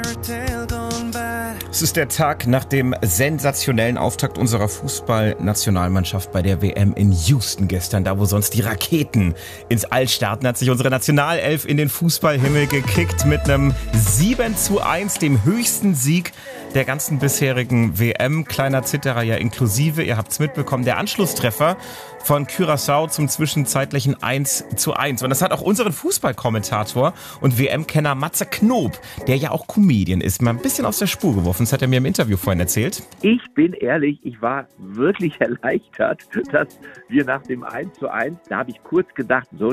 Es ist der Tag nach dem sensationellen Auftakt unserer Fußballnationalmannschaft bei der WM in Houston gestern. Da, wo sonst die Raketen ins All starten, hat sich unsere Nationalelf in den Fußballhimmel gekickt mit einem 7:1, dem höchsten Sieg der ganzen bisherigen WM. Kleiner Zitterer ja inklusive. Ihr habt's mitbekommen. Der Anschlusstreffer von Curaçao zum zwischenzeitlichen 1:1. Und das hat auch unseren Fußballkommentator und WM-Kenner Matze Knob, der ja auch Comedian ist, mal ein bisschen aus der Spur geworfen. Das hat er mir im Interview vorhin erzählt. Ich bin ehrlich, ich war wirklich erleichtert, dass wir nach dem 1:1, da habe ich kurz gedacht, so